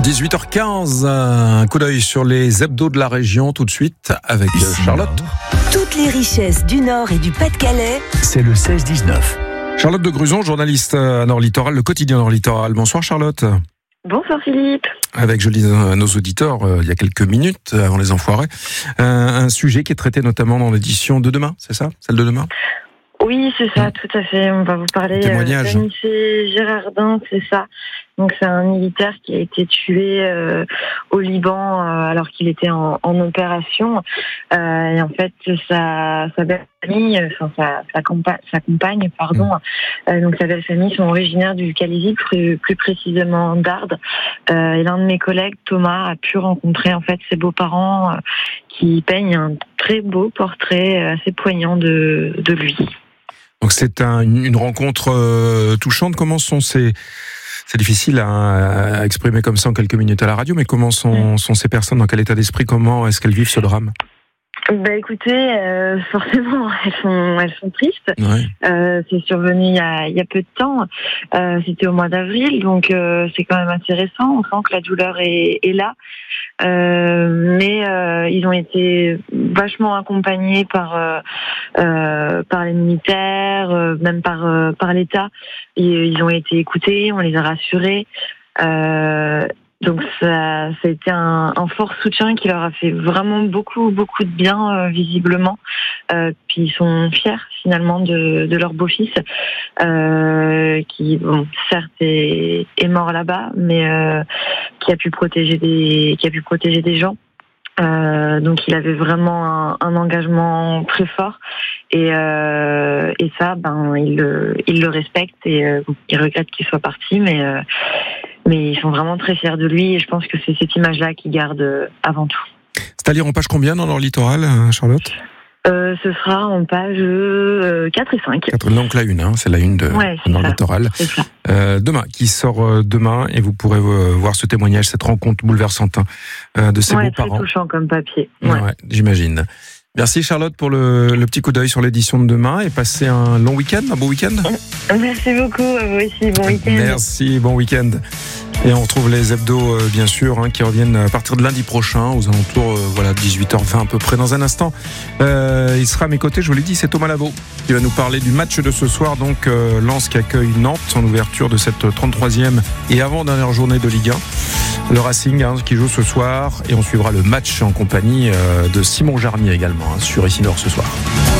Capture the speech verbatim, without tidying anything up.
dix-huit heures quinze, un coup d'œil sur les hebdos de la région tout de suite avec Ici Charlotte. Nord. Toutes les richesses du Nord et du Pas-de-Calais. C'est le seize dix-neuf. Charlotte de Gruson, journaliste à Nord Littoral, le quotidien Nord Littoral. Bonsoir Charlotte. Bonsoir Philippe. Avec, je le disais à nos auditeurs euh, il y a quelques minutes, avant les enfoirés, euh, un sujet qui est traité notamment dans l'édition de demain, c'est ça? Celle de demain? Oui, c'est ça, tout à fait. On va vous parler Témoignage. euh, d'Anissé Girardin, c'est ça. Donc c'est un militaire qui a été tué euh, au Liban euh, alors qu'il était en, en opération. Euh, et en fait, sa, sa belle famille, enfin sa, sa, compa- sa compagne, pardon. Euh, donc sa belle famille sont originaires du Calaisis, plus, plus précisément d'Ardes. Euh, et l'un de mes collègues, Thomas, a pu rencontrer en fait ses beaux-parents euh, qui peignent un très beau portrait assez poignant de, de lui. Donc c'est un, une rencontre euh, touchante. Comment sont ces... C'est difficile à, à exprimer comme ça en quelques minutes à la radio, mais comment sont, sont ces personnes, dans quel état d'esprit, comment est-ce qu'elles vivent ce drame? Bah écoutez, euh, forcément, elles sont, elles sont tristes. Ouais. Euh, c'est survenu il y a, il y a peu de temps. Euh, c'était au mois d'avril, donc euh, c'est quand même assez récent. On sent que la douleur est, est là, euh, mais euh, ils ont été vachement accompagnés par euh, euh, par les militaires, euh, même par euh, par l'État. Et ils ont été écoutés, on les a rassurés. Euh, Donc ça, ça a été un, un fort soutien qui leur a fait vraiment beaucoup, beaucoup de bien, euh, visiblement. Euh, puis ils sont fiers finalement de, de leur beau-fils, euh, qui, bon, certes est, est mort là-bas, mais euh, qui a pu protéger des, qui a pu protéger des gens. Euh, donc il avait vraiment un, un engagement très fort et, euh, et ça, ben il le, il le respecte et euh, il regrette qu'il soit parti, mais euh, mais ils sont vraiment très fiers de lui et je pense que c'est cette image-là qu'ils gardent avant tout. C'est à lire en page combien dans leur littoral, Charlotte? Euh, ce sera en page euh, quatre et cinq. Donc la une, hein, c'est la une de Ouais, Nord Littoral. Euh, demain, qui sort euh, demain, et vous pourrez euh, voir ce témoignage, cette rencontre bouleversante euh, de ses ouais, beaux-parents. très touchant comme papier. Ouais. Ouais. Ouais, j'imagine. Merci Charlotte pour le, le petit coup d'œil sur l'édition de demain et passez un long week-end, un beau week-end. Merci beaucoup, à vous aussi, bon week-end. Merci, bon week-end. Et on retrouve les hebdos, euh, bien sûr, hein, qui reviennent à partir de lundi prochain, aux alentours euh, voilà, de dix-huit heures vingt à peu près. Dans un instant, euh, il sera à mes côtés, je vous l'ai dit, c'est Thomas Lavaux qui va nous parler du match de ce soir. Donc, euh, Lens qui accueille Nantes en ouverture de cette trente-troisième et avant-dernière journée de Ligue un. Le Racing hein, qui joue ce soir et on suivra le match en compagnie euh, de Simon Jarnier également hein, sur Ici Nord ce soir.